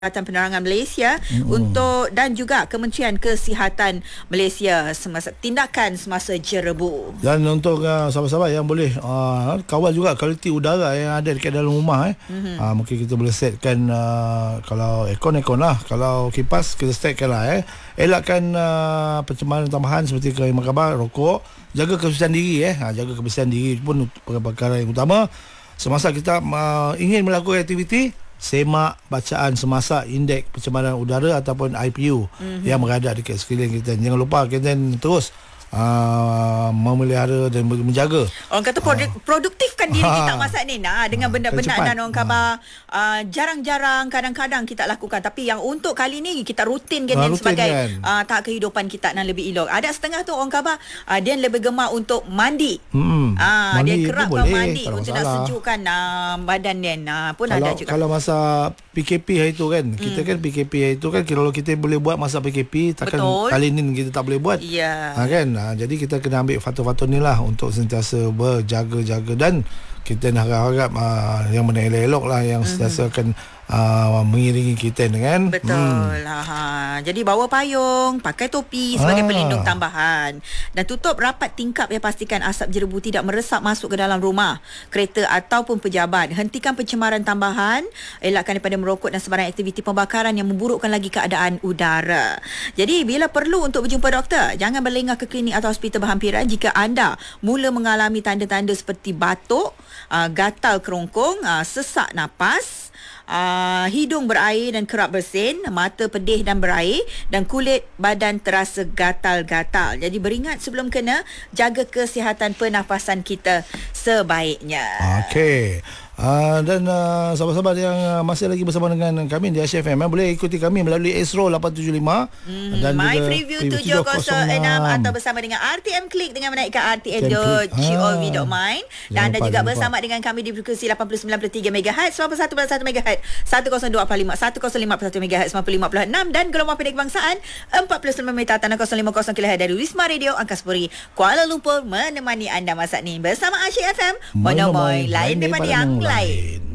Jabatan Penerangan Malaysia untuk dan juga Kementerian Kesihatan Malaysia tindakan semasa jerebu. Dan untuk sahabat-sahabat yang boleh kawal juga kualiti udara yang ada dekat dalam rumah mungkin kita boleh setkan kalau aircon lah, kalau kipas kita setkan lah elakkan pencemaran tambahan seperti kehamilan kabar, rokok, jaga kebersihan diri jaga kebersihan diri pun perkara yang utama semasa kita ingin melakukan aktiviti. Semak bacaan semasa indeks pencemaran udara ataupun IPU yang berada dekat sekeliling kita. Jangan lupa kita terus memelihara dan menjaga. Orang kata produktifkan diri kita masa ni dengan benda-benda dan orang khabar jarang-jarang kadang-kadang kita lakukan, tapi yang untuk kali ni kita rutin sebagai tahap kehidupan kita dan lebih elok. Ada setengah tu orang khabar dia lebih gemar untuk mandi. Dia kerapkan mandi untuk nak sejukkan badan dia pun kalau, ada juga. Kalau masa PKP hari tu kan, kita kan PKP hari tu kan, kalau kita boleh buat masa PKP takkan kali ni kita tak boleh buat. Kan. Jadi kita kena ambil faktor-faktor ni lah untuk sentiasa berjaga-jaga dan kita nak harap yang benda elok-elok lah yang sentiasa akan mengiringi kita dengan betul. Jadi bawa payung, pakai topi sebagai pelindung tambahan dan tutup rapat tingkap pastikan asap jerebu tidak meresap masuk ke dalam rumah, kereta ataupun pejabat. Hentikan pencemaran tambahan, elakkan daripada merokok dan sebarang aktiviti pembakaran yang memburukkan lagi keadaan udara. Jadi bila perlu untuk berjumpa doktor, jangan berlengah ke klinik atau hospital berhampiran jika anda mula mengalami tanda-tanda seperti batuk, gatal kerongkong, sesak napas, hidung berair dan kerap bersin, mata pedih dan berair dan kulit badan terasa gatal-gatal. Jadi beringat sebelum kena, jaga kesihatan pernafasan kita sebaiknya. Okey. Dan sahabat-sahabat yang masih lagi bersama dengan kami di Asia FM boleh ikuti kami melalui Astro 875 dan My juga Freeview 706 atau bersama dengan RTM Klik dengan menaikkan rtm.gov.my dan anda juga bersama dengan kami di frekuensi 89.3 MHz, 91.1 MHz, 102.5, 105.1 MHz, 95.6 dan gelombang pendek kebangsaan 49 meter tanah 050 kHz dari Wisma Radio Angkasa Kuala Lumpur menemani anda masa ni bersama Asia FM. Monomoy lain daripada yang lain.